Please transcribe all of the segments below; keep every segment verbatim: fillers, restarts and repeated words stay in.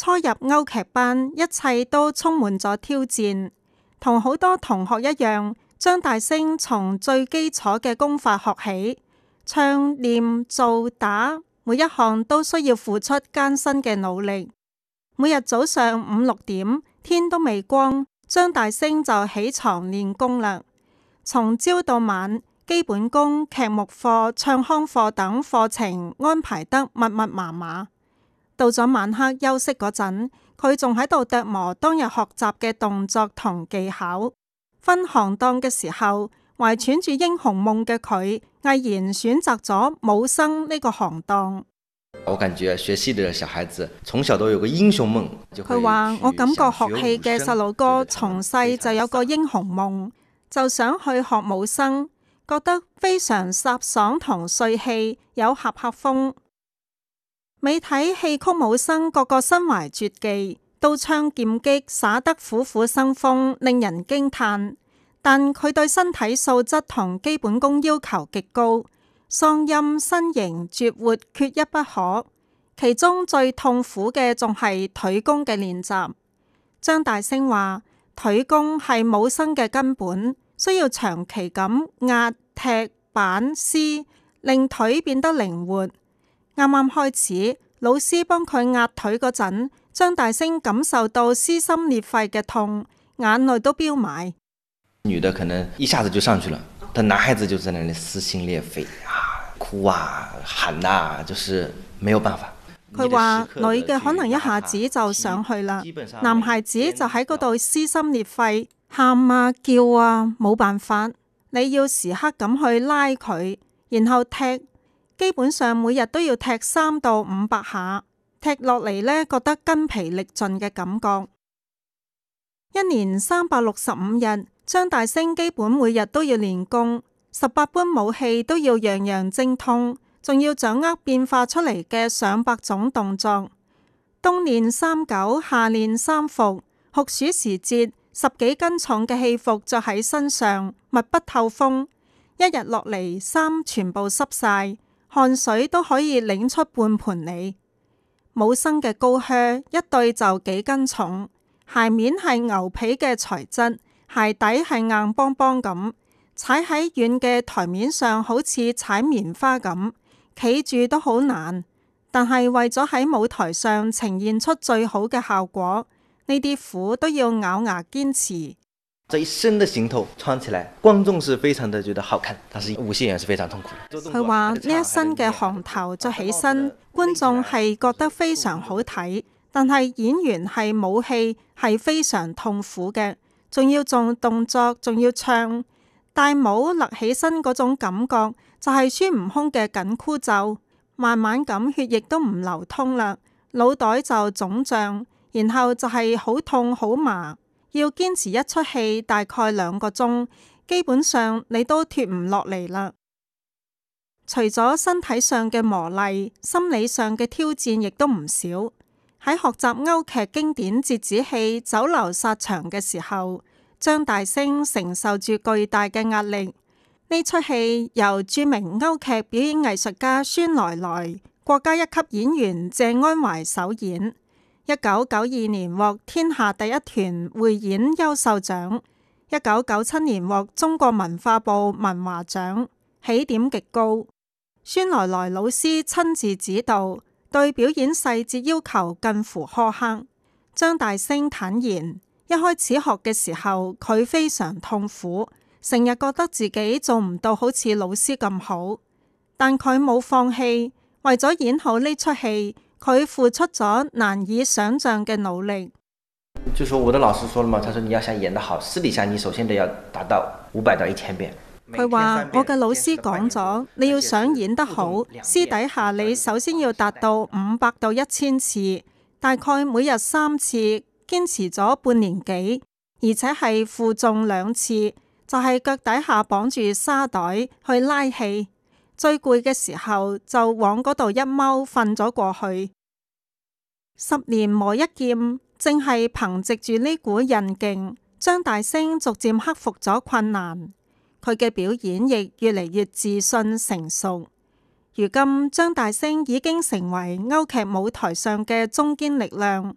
初入歐劇班，一切都充滿咗挑戰。同好多同學一樣，張大聲從最基礎嘅功法學起，唱、念、做、打，每一項都需要付出艱辛嘅努力。每日早上五六點，天都未光，張大聲就起床練功啦。從朝到晚，基本功、劇目課、唱腔課等課程安排得密密麻麻。到咗晚黑休息嗰陣，佢仲喺度琢磨當日學習嘅動作同技巧。分行當嘅時候，懷揣住英雄夢嘅佢，毅然選擇咗武生呢個行當。 我感覺學戲嘅小孩子從小都有個英雄夢。 佢話：我感覺學戲嘅細路哥從細就有個英雄夢，就想去學武生，覺得非常颯爽同帥氣，有俠客風。美睇戲曲武生個個身懷絕技，刀槍劍戟耍得虎虎生風，令人驚嘆。但佢對身體素質同基本功要求極高，嗓音、身形、絕活缺一不可。其中最痛苦嘅仲係腿功嘅練習。張大聲話：腿功係武生嘅根本，需要長期咁壓、踢、板、撕，令腿變得靈活。啱啱開始，老師幫佢壓腿嗰陣，張大聲感受到撕心裂肺嘅痛，眼淚都飆埋。 女的可能一下子就上去了，但男孩子就在那裡撕心裂肺啊，哭啊，喊啊，就是沒有辦法。 佢話女嘅可能一下子就上去啦，男孩子就喺嗰度撕心裂肺，喊啊叫啊，冇辦法。你要時刻咁去拉佢，然後踢。基本上每日都要踢三到五百下，踢落嚟呢，覺得筋疲力盡嘅感覺。一年三百六十五日，張大聲基本每日都要練功，十八般武器都要樣樣精通，仲要掌握變化出嚟嘅上百種動作。冬練三九，夏練三伏，酷暑時節，十幾斤重嘅戲服着喺身上，密不透風，一日落嚟衫全部濕晒。汗水都可以擰出半盤嚟。武生嘅高靴一對就幾斤重，鞋面係牛皮嘅材質，鞋底係硬邦邦咁，踩喺軟嘅台面上好似踩棉花咁，企住都好難。但係為咗喺舞台上呈現出最好嘅效果，呢啲苦都要咬牙堅持。 這一身的行頭穿起來，觀眾是非常的覺得好看，但是武戲演員是非常痛苦的。 佢話呢一身嘅行頭着起身，觀眾係覺得非常好睇，但係演員係武戲係非常痛苦嘅，仲要做動作，仲要唱。戴帽勒起身嗰種感覺就係孫悟空嘅緊箍咒，慢慢咁血液都唔流通啦，腦袋就腫脹，然後就係好痛好麻。要堅持一出戲大概兩個鐘，基本上你都脫唔落嚟啦。除咗身體上嘅磨礪，心理上嘅挑戰亦都唔少。喺學習歐劇經典折子戲《酒樓殺場》嘅時候，張大聲承受住巨大嘅壓力。呢出戲由著名歐劇表演藝術家孫來來、國家一級演員謝安懷首演。一九九二年獲天下第一團匯演優秀獎，一九九七年獲中國文化部文華獎，起點極高。孫來來老師親自指導，對表演細節要求近乎苛刻。張大聲坦言，一開始學嘅時候佢非常痛苦，成日覺得自己做唔到好似老師咁好，但佢冇放棄，為咗演好呢出戲，佢付出咗難以想象嘅努力。 就說我的老師說了嘛，他說你要想演得好，私底下你首先得要達到五百到一千遍。 佢話我嘅老師講咗，你要想演得好，私底下你首先要達到五百到一千次，大概每日三次，堅持咗半年幾，而且係負重兩次，就係腳底下綁住沙袋去拉氣。最攰嘅時候就往嗰度一踎瞓咗過去。十年磨一劍，正係憑藉住呢股韌勁，張大聲逐漸克服咗困難。佢嘅表演亦越嚟越自信成熟。如今張大聲已經成為歐劇舞台上嘅中堅力量。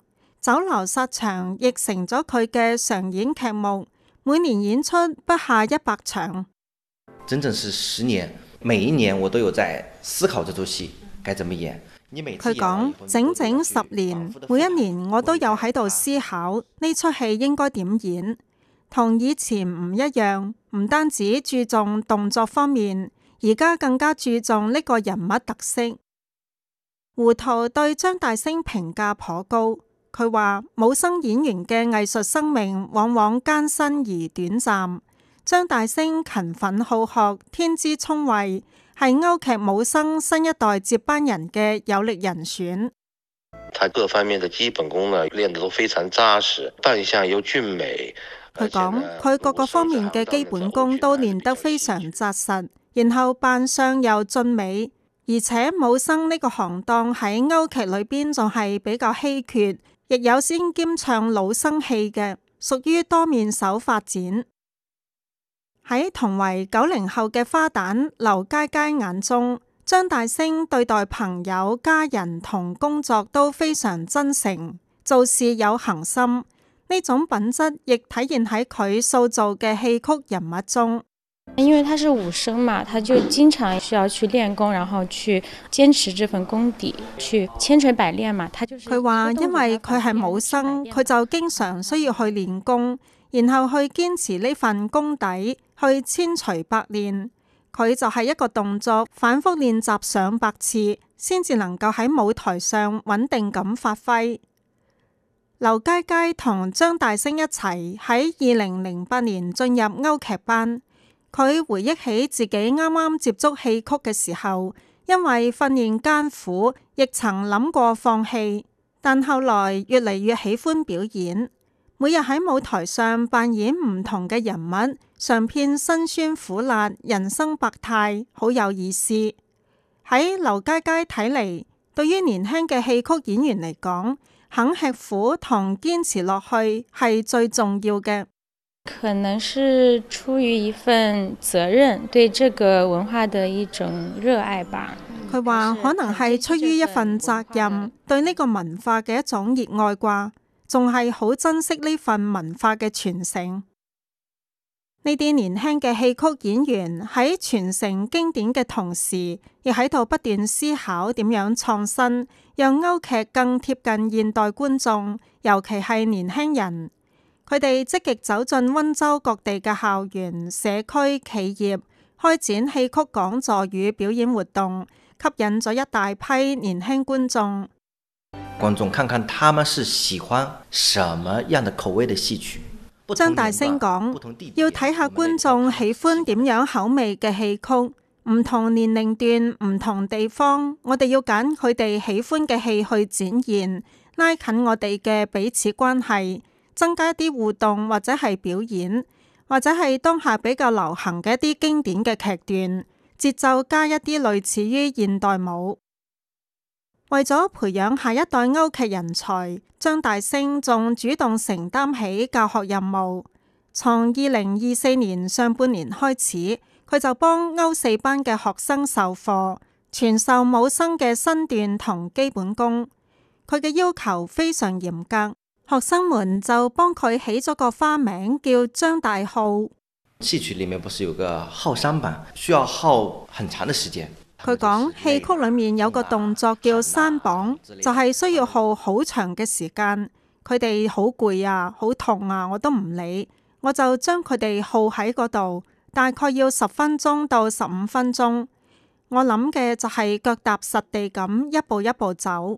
酒樓殺場亦成咗佢嘅常演劇目，每年演出不下一百場。 整整是十年，每一年我都有在思考這出戲該怎麼演。 佢講整整十年，每一年我都有喺度思考呢出戲應該點演，同以前唔一樣，唔單止注重動作方面，而家更加注重呢個人物特色。胡桃對張大星評價頗高，佢話武生演員嘅藝術生命往往艱辛而短暫，張大星勤奮好學，天資聰慧，係歐劇武生新一代接班人嘅有力人選。 他各方面的基本功呢練得都非常紮實，扮相又俊美。 佢講佢各個方面嘅基本功都練得非常紮實，然後扮相又俊美，而且武生呢個行當喺歐劇裏邊仲係比較稀缺，亦有先兼唱老生戲嘅，屬於多面手發展。喺同為九零後嘅花旦劉佳佳眼中，張大星對待朋友、家人同工作都非常真誠，做事有恒心，呢種品質亦體現喺佢塑造嘅戲曲人物中。 因為他是武生嘛，他就經常需要去練功，然後去堅持這份功底，去千錘百煉嘛。他就是佢話，因為佢係武生，佢就經常需要去練功，然後去堅持呢份功底，去千錘百煉。佢就係一個動作反覆練習上百次，先至能夠喺舞台上穩定咁發揮。劉佳佳同張大星一齊喺二零零八年進入歐劇班。佢回憶起自己啱啱接觸戲曲嘅時候，因為訓練艱苦，亦曾諗過放棄，但後來越嚟越喜歡表演。每日喺舞台上扮演唔同嘅人物，嘗遍辛酸苦辣、人生百態，好有意思。喺劉佳佳睇嚟，對於年輕嘅戲曲演員嚟講，肯吃苦同堅持落去係最重要嘅。 可能是出於一份責任，對這個文化的一種熱愛吧。 佢話可能係出於一份責任，對呢個文化嘅一種熱愛啩，仲係好珍惜呢份文化嘅傳承。呢啲年輕嘅戲曲演員喺傳承經典嘅同時，亦喺度不斷思考點樣創新，讓歐劇更貼近現代觀眾，尤其係年輕人。佢哋積極走進溫州各地嘅校園、社區、企業，開展戲曲講座與表演活動，吸引咗一大批年輕觀眾。 觀眾看看他們是喜歡什麼樣的口味的戲曲。 張大星講，要睇下觀眾喜歡點樣口味嘅戲曲，唔同年齡段、唔同地方，我哋要揀佢哋喜歡嘅戲去展現，拉近我哋嘅彼此關係。增加一啲互動或者係表演，或者係當下比較流行嘅一啲經典嘅劇段，節奏加一啲類似於現代舞。為咗培養下一代歐劇人才，張大星仲主動承擔起教學任務。從二零二四年上半年開始，佢就幫歐四班嘅學生授課，傳授武生嘅身段同基本功。佢嘅要求非常嚴格。學生們就幫佢起咗個花名叫張大浩。 戲曲裏面不是有個耗山板，需要耗很長的時間。 佢講戲曲裏面有個動作叫山綁，就係需要耗好長嘅時間。佢哋好攰啊，好痛啊，我都唔理，我就將佢哋耗喺嗰度，大概要十分鐘到十五分鐘。我諗嘅就係腳踏實地咁一步一步走。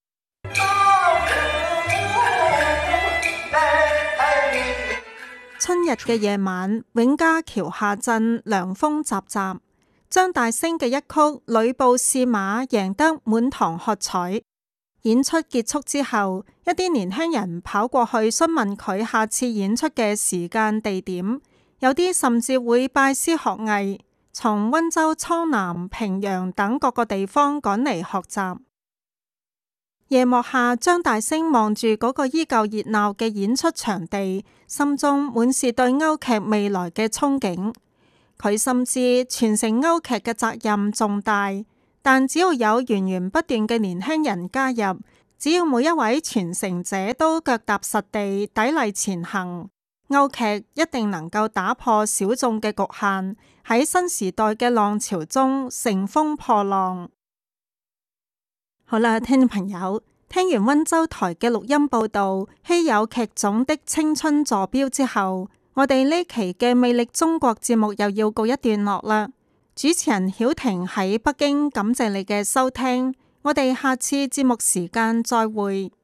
春日嘅夜晚，永嘉橋下鎮涼風習習，張大星嘅一曲《呂布試馬》贏得滿堂喝彩。演出結束之後，一啲年輕人跑過去詢問佢下次演出嘅時間地點，有啲甚至會拜師學藝，從溫州、蒼南、平陽等各個地方趕嚟學習。夜幕下，張大星望住嗰個依舊熱鬧嘅演出場地，心中滿是對歐劇未來嘅憧憬。佢深知傳承歐劇嘅責任重大，但只要有源源不斷嘅年輕人加入， 只要每一位傳承者都腳踏實地、砥礪前行，歐劇一定能夠打破小眾嘅局限，喺新時代嘅浪潮中乘風破浪。好啦，聽眾朋友，聽完溫州台嘅錄音報道，稀有劇種的青春坐標之後，我哋呢期嘅魅力中國節目又要告一段落啦。主持人曉婷喺北京，感謝你嘅收聽，我哋下次節目時間再會。